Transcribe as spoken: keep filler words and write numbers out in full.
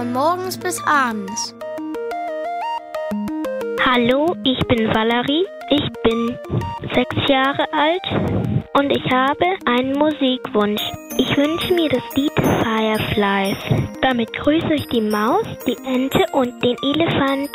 von morgens bis abends. Hallo, ich bin Valerie, ich bin sechs Jahre alt und ich habe einen Musikwunsch. Ich wünsche mir das Lied Fireflies. Damit grüße ich die Maus, die Ente und den Elefant.